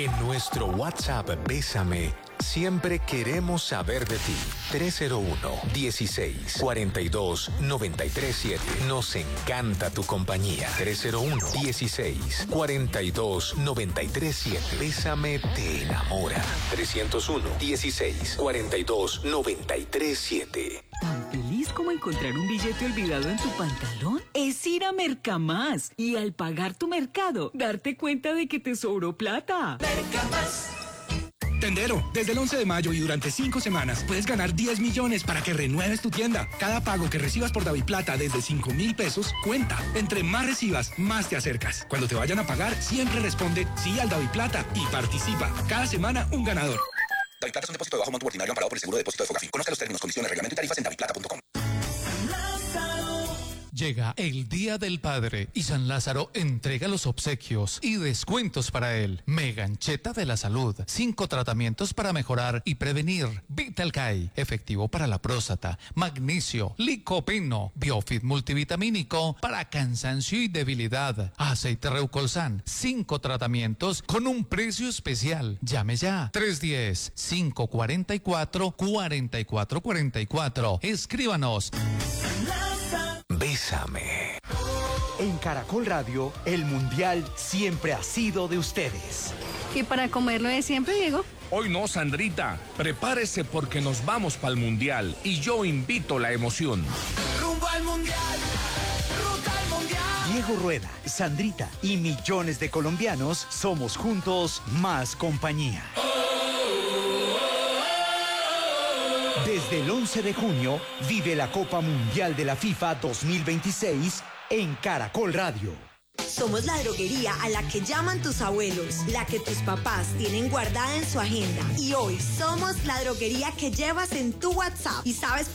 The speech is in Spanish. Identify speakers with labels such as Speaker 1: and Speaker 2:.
Speaker 1: En nuestro WhatsApp Bésame, siempre queremos saber de ti. 301-16-42-937. Nos encanta tu compañía. 301-16-42-937. Bésame te enamora. 301-16-42-937.
Speaker 2: ¿Tan feliz como encontrar un billete olvidado en tu pantalón? Es ir a Mercamás y al pagar tu mercado, darte cuenta de que te sobró plata. Mercamás.
Speaker 3: Tendero, desde el 11 de mayo y durante 5 semanas puedes ganar 10 millones para que renueves tu tienda. Cada pago que recibas por DaviPlata desde 5,000 pesos cuenta. Entre más recibas, más te acercas. Cuando te vayan a pagar, siempre responde sí al DaviPlata y participa. Cada semana un ganador.
Speaker 4: DaviPlata es un depósito de bajo monto ordinario amparado por el seguro de depósito de Fogafín. Conozca los términos, condiciones, reglamento y tarifas en daviplata.com.
Speaker 5: Llega el Día del Padre y San Lázaro entrega los obsequios y descuentos para él. Megancheta de la Salud, 5 tratamientos para mejorar y prevenir. Vitalcay, efectivo para la próstata. Magnesio, licopeno, Biofit multivitamínico para cansancio y debilidad. Aceite Reucolsan, 5 tratamientos con un precio especial. Llame ya, 310-544-4444. Escríbanos.
Speaker 1: Bésame.
Speaker 6: En Caracol Radio, el Mundial siempre ha sido de ustedes.
Speaker 7: ¿Y para comerlo de siempre, Diego?
Speaker 8: Hoy no, Sandrita. Prepárese porque nos vamos para el Mundial y yo invito la emoción.
Speaker 9: Rumbo al Mundial. Ruta al Mundial.
Speaker 6: Diego Rueda, Sandrita y millones de colombianos somos juntos más compañía. Desde el 11 de junio, vive la Copa Mundial de la FIFA 2026 en Caracol Radio.
Speaker 10: Somos la droguería a la que llaman tus abuelos, la que tus papás tienen guardada en su agenda. Y hoy somos la droguería que llevas en tu WhatsApp. ¿Y sabes